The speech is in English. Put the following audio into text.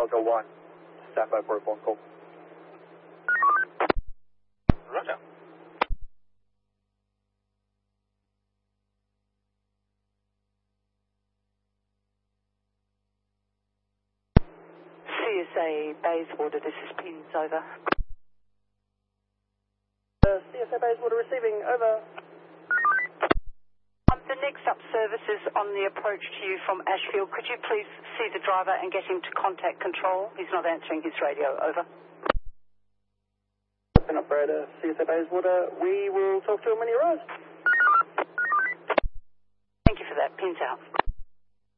Delta 1. Stand by for a phone call. Roger. CSA Bayswater, this is Pins, over. CSA Bayswater receiving, over. The next up service is on the approach to you from Ashfield. Could you please see the driver and get him to contact control? He's not answering his radio, over. Operator, CSA Bayswater, we will talk to him when he arrives. Thank you for that. Pins out.